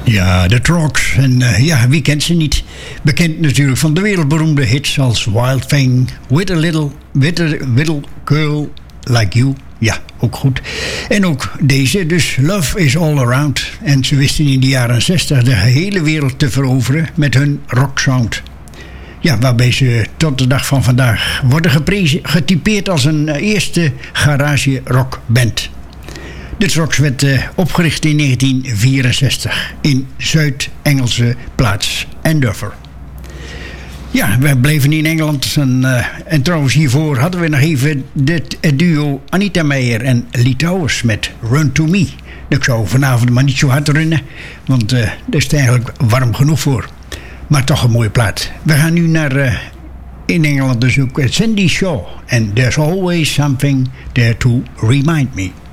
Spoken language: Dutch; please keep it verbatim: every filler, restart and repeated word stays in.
Ja, de Troggs. En uh, ja, wie kent ze niet? Bekend natuurlijk van de wereldberoemde hits als Wild Thing, With a Little, with a Little Girl Like You. Ja, ook goed. En ook deze, dus Love is All Around. En ze wisten in de jaren zestig de hele wereld te veroveren met hun rocksound. Ja, waarbij ze tot de dag van vandaag worden geprezen, getypeerd als een eerste garage rockband. De Troggs werd uh, opgericht in negentien vierenzestig in Zuid-Engelse plaats Andover. Ja, we bleven in Engeland. En, uh, en trouwens hiervoor hadden we nog even het duo Anita Meijer en Lee Towers met Run to Me. Ik zou vanavond maar niet zo hard runnen, want uh, daar is het eigenlijk warm genoeg voor. Maar toch een mooie plaat. We gaan nu naar uh, in Engeland dus ook Sandy Shaw. And There's Always Something There to Remind Me.